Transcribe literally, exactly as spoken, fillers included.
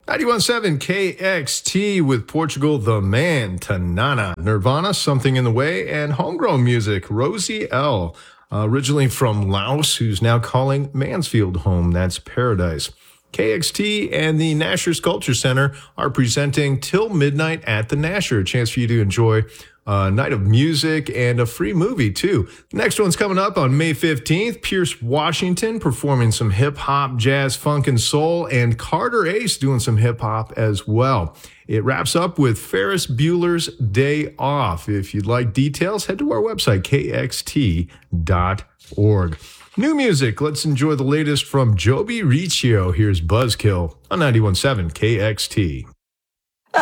ninety-one point seven K X T with Portugal the Man, Tanana, Nirvana, Something in the Way, and homegrown music, Rosie L., uh, originally from Laos, who's now calling Mansfield home. That's paradise. K X T and the Nasher Sculpture Center are presenting Till Midnight at the Nasher, a chance for you to enjoy a night of music and a free movie, too. The next one's coming up on May fifteenth. Pierce Washington performing some hip-hop, jazz, funk, and soul, and Carter Ace doing some hip-hop as well. It wraps up with Ferris Bueller's Day Off. If you'd like details, head to our website, K X T dot org. New music. Let's enjoy the latest from Joby Riccio. Here's Buzzkill on ninety-one point seven K X T.